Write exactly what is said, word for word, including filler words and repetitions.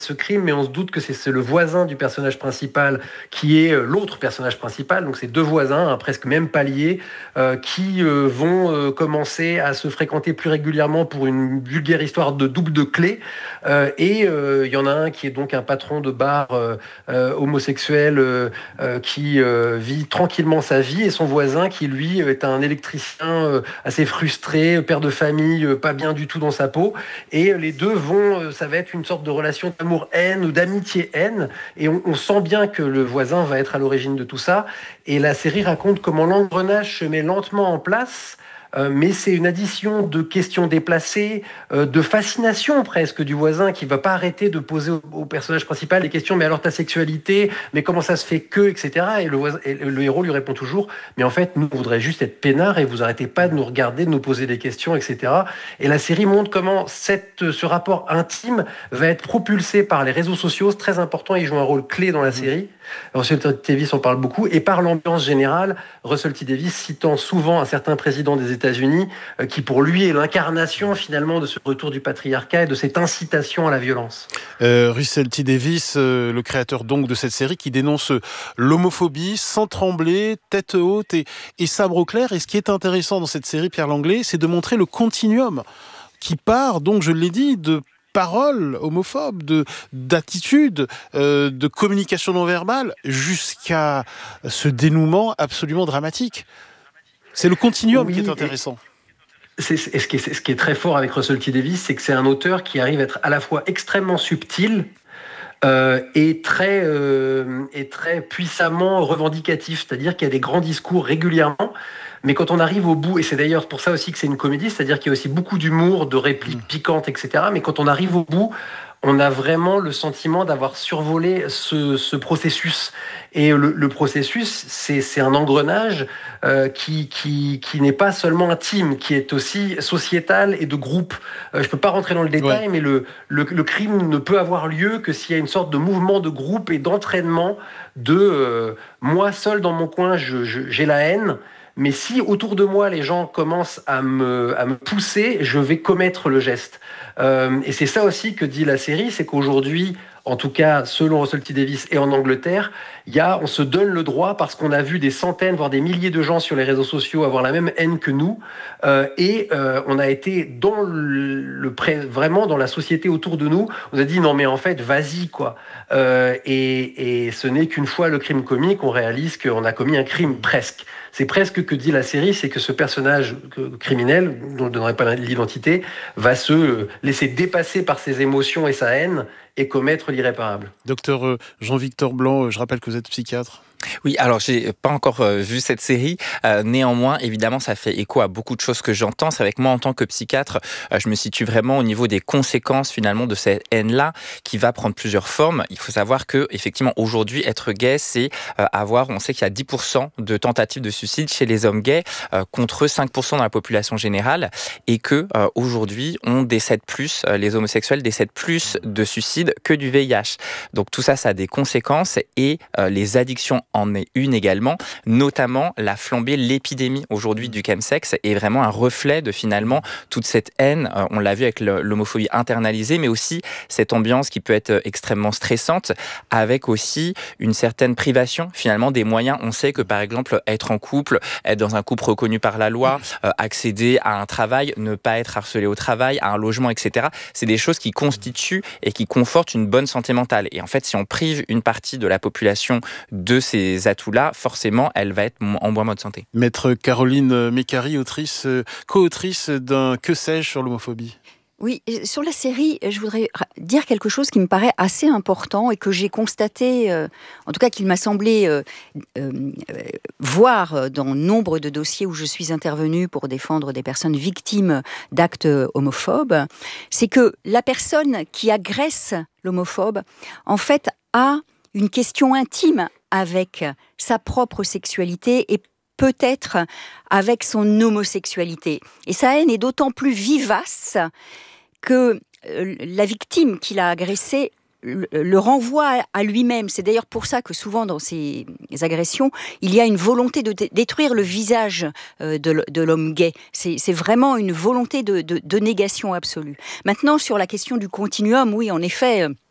ce crime, mais on se doute que c'est, c'est le voisin du personnage principal qui est euh, l'autre personnage principal. Donc c'est deux voisins, hein, presque même paliers, euh, qui euh, vont euh, commencer à se fréquenter plus régulièrement pour une vulgaire histoire de double de clés. Euh, et il euh, y en a un qui est donc un patron de bar euh, euh, homosexuel euh, euh, qui euh, vit tranquillement sa vie, et son voisin qui lui est un électricien euh, assez frustré, père de famille, euh, pas bien du tout dans sa peau. Et les deux vont, euh, ça va être une sorte de relation d'amour-haine ou d'amitié-haine. Et on, on sent bien que le voisin va être à l'origine de tout ça. Et la série raconte comment l'engrenage se met lentement en place. Euh, mais c'est une addition de questions déplacées, euh, de fascination presque du voisin qui va pas arrêter de poser au, au personnage principal des questions. Mais alors ta sexualité, mais comment ça se fait que, et cetera. Et le, voisin, et le héros lui répond toujours, mais en fait, nous, on voudrait juste être peinards et vous arrêtez pas de nous regarder, de nous poser des questions, et cetera. Et la série montre comment cette, ce rapport intime va être propulsé par les réseaux sociaux. C'est très important, il joue un rôle clé dans la série. Russell T. Davies en parle beaucoup, et par l'ambiance générale, Russell T. Davies citant souvent un certain président des États-Unis euh, qui pour lui est l'incarnation finalement de ce retour du patriarcat et de cette incitation à la violence. Euh, Russell T. Davies, euh, le créateur donc de cette série, qui dénonce l'homophobie sans trembler, tête haute et, et sabre au clair. Et ce qui est intéressant dans cette série, Pierre Langlais, c'est de montrer le continuum qui part, donc je l'ai dit, de paroles homophobes, de, d'attitudes, euh, de communication non verbale, jusqu'à ce dénouement absolument dramatique. C'est le continuum oui, qui est intéressant. C'est, c'est, ce, qui est, ce qui est très fort avec Russell T. Davies, c'est que c'est un auteur qui arrive à être à la fois extrêmement subtil euh, et, très, euh, et très puissamment revendicatif. C'est-à-dire qu'il y a des grands discours régulièrement, mais quand on arrive au bout, et c'est d'ailleurs pour ça aussi que c'est une comédie, c'est-à-dire qu'il y a aussi beaucoup d'humour, de répliques piquantes, et cetera. Mais quand on arrive au bout, on a vraiment le sentiment d'avoir survolé ce, ce processus. Et le, le processus, c'est, c'est un engrenage euh, qui, qui, qui n'est pas seulement intime, qui est aussi sociétal et de groupe. Euh, je ne peux pas rentrer dans le détail, ouais. mais le, le, le crime ne peut avoir lieu que s'il y a une sorte de mouvement de groupe et d'entraînement de euh, moi seul dans mon coin, je, je, j'ai la haine. Mais si autour de moi, les gens commencent à me, à me pousser, je vais commettre le geste. Euh, et c'est ça aussi que dit la série, c'est qu'aujourd'hui, en tout cas selon Russell T. Davies et en Angleterre, il y a, on se donne le droit parce qu'on a vu des centaines, voire des milliers de gens sur les réseaux sociaux avoir la même haine que nous, euh, et euh, on a été dans le, le pré, vraiment dans la société autour de nous. On a dit non mais en fait vas-y quoi. Euh, et, et ce n'est qu'une fois le crime commis qu'on réalise qu'on a commis un crime presque. C'est presque que dit la série, c'est que ce personnage criminel, dont je ne donnerai pas l'identité, va se laisser dépasser par ses émotions et sa haine et commettre l'irréparable. Docteur Jean-Victor Blanc, je rappelle que vous êtes psychiatre. Oui, alors j'ai pas encore euh, vu cette série. Euh, néanmoins, évidemment, ça fait écho à beaucoup de choses que j'entends. C'est avec moi en tant que psychiatre, euh, je me situe vraiment au niveau des conséquences finalement de cette haine-là, qui va prendre plusieurs formes. Il faut savoir que effectivement aujourd'hui, être gay, c'est euh, avoir. On sait qu'il y a dix pour cent de tentatives de suicide chez les hommes gays, euh, contre cinq pour cent dans la population générale, et que euh, aujourd'hui, on décède plus, euh, les homosexuels décèdent plus de suicides que du V I H. Donc tout ça, ça a des conséquences, et euh, les addictions en est une également, notamment la flambée, l'épidémie aujourd'hui du chemsex est vraiment un reflet de finalement toute cette haine, euh, on l'a vu avec le, l'homophobie internalisée, mais aussi cette ambiance qui peut être extrêmement stressante, avec aussi une certaine privation finalement des moyens. On sait que par exemple être en couple, être dans un couple reconnu par la loi, euh, accéder à un travail, ne pas être harcelé au travail, à un logement, et cetera. C'est des choses qui constituent et qui confortent une bonne santé mentale. Et en fait, si on prive une partie de la population de ces ces atouts-là, forcément, elle va être en moins bonne santé. Maître Caroline Mécari, autrice, co-autrice d'un Que sais-je sur l'homophobie. Oui, sur la série, je voudrais dire quelque chose qui me paraît assez important et que j'ai constaté, euh, en tout cas qu'il m'a semblé euh, euh, voir dans nombre de dossiers où je suis intervenue pour défendre des personnes victimes d'actes homophobes, c'est que la personne qui agresse l'homophobe, en fait, a une question intime avec sa propre sexualité et peut-être avec son homosexualité. Et sa haine est d'autant plus vivace que la victime qui l'a agressé le renvoie à lui-même. C'est d'ailleurs pour ça que souvent dans ces agressions, il y a une volonté de détruire le visage de l'homme gay. C'est, c'est vraiment une volonté de, de, de négation absolue. Maintenant, sur la question du continuum, oui, en effet,